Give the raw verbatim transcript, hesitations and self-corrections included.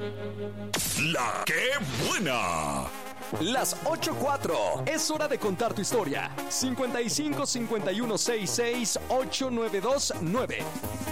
La que buena. Las ocho cuatro. Es hora de contar tu historia. cincuenta y cinco cincuenta y uno sesenta y seis ocho nueve dos nueve.